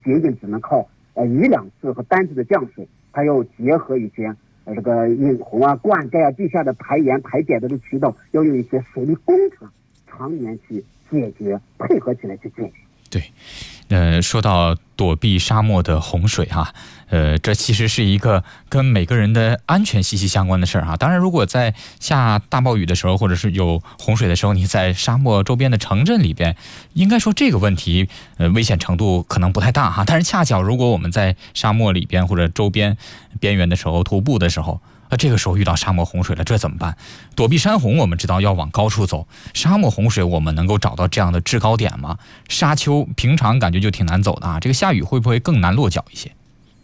仅仅只能靠1、2次和单次的降水，它要结合一些这个引洪啊、灌溉啊、地下的排盐排解的渠道，要用一些水利工程常年去解决，配合起来去解决。 对，说到躲避沙漠的洪水哈，这其实是一个跟每个人的安全息息相关的事儿哈。当然，如果在下大暴雨的时候，或者是有洪水的时候，你在沙漠周边的城镇里边，应该说这个问题，危险程度可能不太大哈。但是恰巧如果我们在沙漠里边或者周边边缘的时候徒步的时候，这个时候遇到沙漠洪水了，这怎么办？躲避山洪，我们知道要往高处走。沙漠洪水，我们能够找到这样的制高点吗？沙丘平常感觉就挺难走的啊，这个下雨会不会更难落脚一些？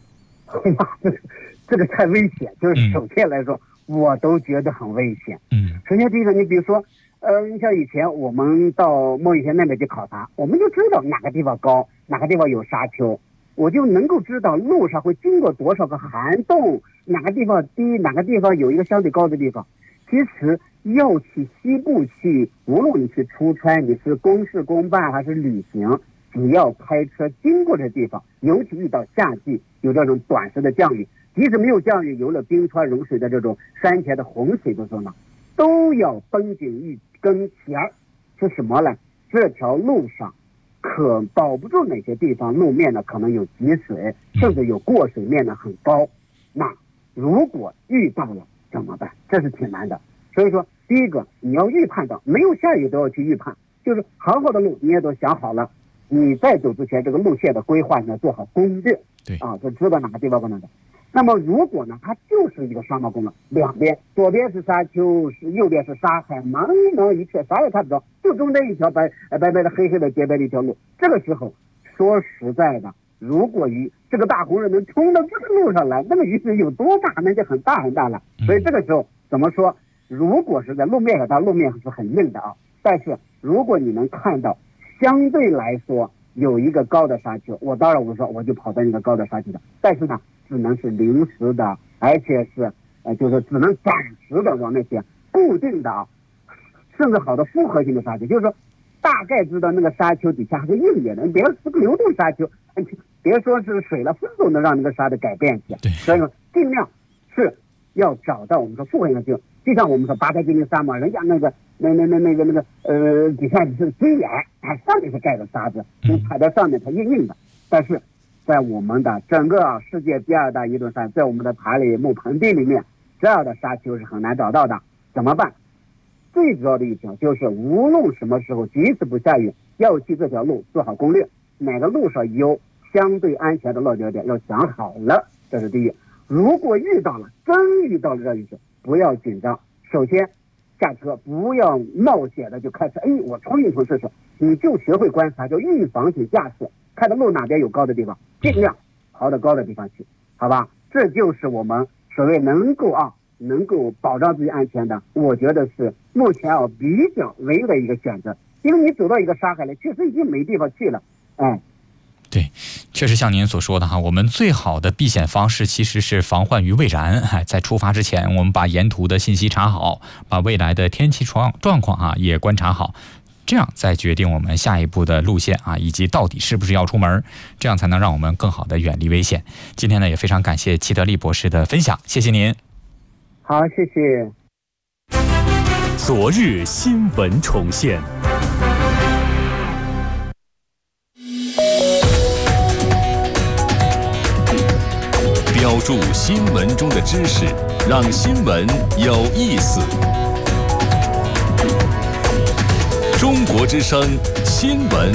这个太危险，就是首先来说，我都觉得很危险。首先第一个，你比如说，你像以前我们到莫雨县那边去考察，我们就知道哪个地方高，哪个地方有沙丘。我就能够知道路上会经过多少个涵洞，哪个地方低，哪个地方有一个相对高的地方。其实要去西部去，无论你去出差，你是公事公办还是旅行，只要开车经过这地方，尤其遇到夏季有这种短时的降雨，即使没有降雨，有了冰川融水的这种山前的洪水的时候呢，都要绷紧一根弦儿，是什么呢？这条路上可保不住哪些地方路面呢可能有积水，甚至有过水面呢很高。那如果遇到了怎么办？这是挺难的。所以说第一个你要预判到，没有下雨都要去预判，就是好好的路你也都想好了，你在走之前这个路线的规划呢做好攻略，就知道哪个地方不能走。那么如果呢它就是一个沙漠公路，两边左边是沙丘，右边是沙海，茫茫一片，啥也看不着，就中间一条白白的黑黑的洁白的一条路。这个时候说实在的，如果这个大洪水能冲到这个路上来，那个雨水有多大，那就很大很大了。所以这个时候怎么说，如果是在路面上，它路面是很硬的啊，但是如果你能看到相对来说有一个高的沙丘，当然我说我就跑到那个高的沙丘的，但是呢只能是临时的，而且是就是只能暂时的往那些固定的啊，甚至好的复合性的沙丘，就是说大概知道那个沙丘底下还是硬点的，你别说是个流动沙丘，别说是水了风都能让那个沙的改变去。所以说尽量是要找到我们说复合性的沙丘，就像我们说八台金陵沙漠，人家那个底下是堆岩，它上面是盖的沙子，你踩在上面它硬硬的。但是在我们的整个世界第2大移动山，在我们的塔里木盆地里面，这样的沙丘是很难找到的。怎么办？最主要的一条就是无论什么时候，即使不下雨，要去这条路做好攻略，哪个路上有相对安全的落脚点要想好了，这是第一。如果真遇到了这雨水，不要紧张，首先下车不要冒险的就开始我冲一冲试试，你就学会观察，就预防性驾驶，看到路哪边有高的地方，尽量跑到高的地方去，好吧？这就是我们所谓能够保障自己安全的，我觉得是目前比较唯一的一个选择。因为你走到一个沙海里，确实已经没地方去了。 对，确实像您所说的哈，我们最好的避险方式其实是防患于未然。在出发之前，我们把沿途的信息查好，把未来的天气状况也观察好，这样再决定我们下一步的路线以及到底是不是要出门，这样才能让我们更好的远离危险。今天呢，也非常感谢齐德利博士的分享，谢谢您。 好，谢谢。 昨日新闻重现。标注新闻中的知识，让新闻有意思。中国之声新闻